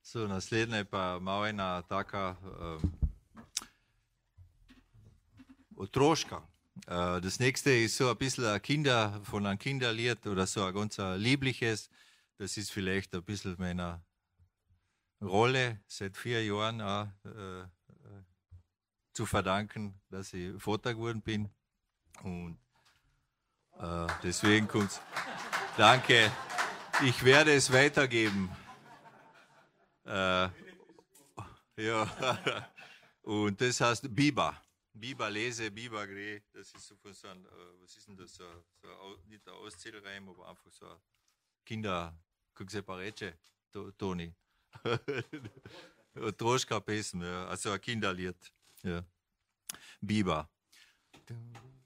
So, naslednja pa malo ena taka otroška. Das nächste ist so ein bisschen ein von einem Kinderlied oder so ein ganz liebliches. Das ist vielleicht ein bisschen meiner Rolle seit 4 Jahren auch, zu verdanken, dass ich Vater geworden bin. Und deswegen kommt's. Danke. Ich werde es weitergeben. Ja. Und das heißt Biber. Biber lese, Biber gre. Das ist so von so ein, was ist denn das? Nicht ein Auszählreim, aber einfach so ein Kinder-Kuxepareche, Toni. Troschka Pesem, ja. Also ein Kinderlied. Ja. Biber.